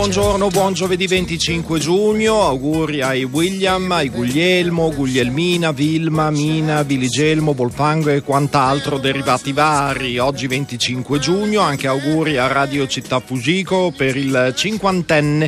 Buongiorno, buon giovedì 25 giugno, auguri ai William, ai Guglielmo, Guglielmina, Vilma, Mina, Viligelmo, Volpango e quant'altro derivati vari. Oggi 25 giugno, anche auguri a Radio Città Fugico per il 50enne.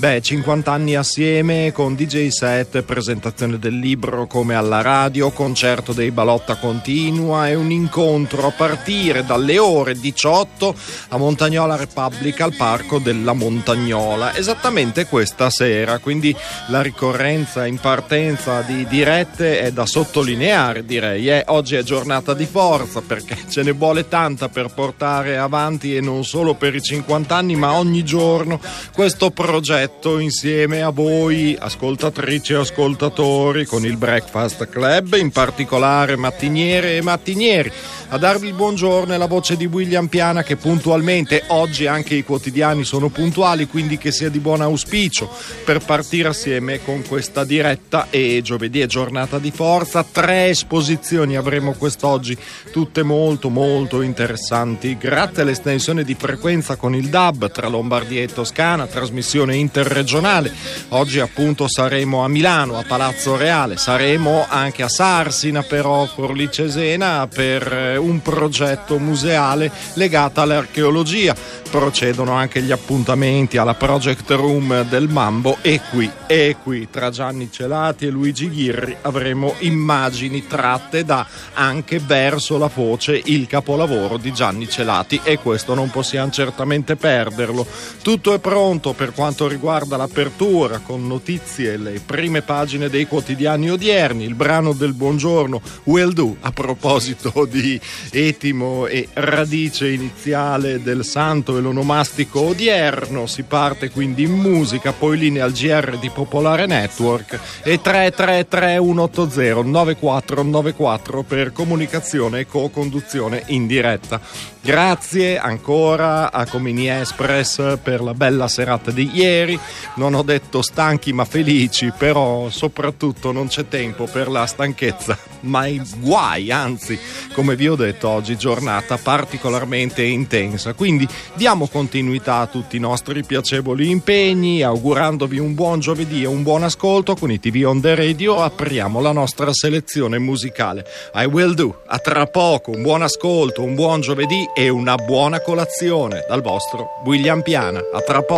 50 anni assieme con DJ set, presentazione del libro come alla radio, concerto dei Balotta Continua e un incontro a partire dalle ore 18 a Montagnola Repubblica al Parco della Montagnola. Esattamente questa sera, quindi la ricorrenza in partenza di dirette è da sottolineare, direi. Oggi è giornata di forza perché ce ne vuole tanta per portare avanti, e non solo per i 50 anni ma ogni giorno, questo progetto insieme a voi ascoltatrici e ascoltatori con il Breakfast Club, in particolare mattiniere e mattinieri. A darvi il buongiorno è la voce di William Piana, che puntualmente, oggi anche i quotidiani sono puntuali, quindi che sia di buon auspicio per partire assieme con questa diretta. E giovedì è giornata di forza, 3 esposizioni avremo quest'oggi, tutte molto molto interessanti, grazie all'estensione di frequenza con il DAB tra Lombardia e Toscana, trasmissione interregionale. Oggi appunto saremo a Milano, a Palazzo Reale, saremo anche a Sarsina, però Forlì Cesena, per un progetto museale legato all'archeologia. Procedono anche gli appuntamenti alla Project Room del Mambo e qui tra Gianni Celati e Luigi Ghirri avremo immagini tratte da Anche verso la foce, il capolavoro di Gianni Celati, e questo non possiamo certamente perderlo. Tutto è pronto per quanto riguarda l'apertura, con notizie, le prime pagine dei quotidiani odierni, il brano del buongiorno Will Do, a proposito di etimo e radice iniziale del santo e l'onomastico odierno. Si parte quindi in musica, poi linea al GR di Popolare Network e 333 180 9494 per comunicazione e co-conduzione in diretta. Grazie ancora a Comini Express per la bella serata di ieri. Non ho detto stanchi ma felici, però soprattutto non c'è tempo per la stanchezza, ma i guai, anzi, come vi ho detto, oggi giornata particolarmente intensa, quindi diamo continuità a tutti i nostri piacevoli impegni, augurandovi un buon giovedì e un buon ascolto con i TV on the Radio. Apriamo la nostra selezione musicale. I Will Do, a tra poco, un buon ascolto, un buon giovedì e una buona colazione dal vostro William Piana. A tra poco.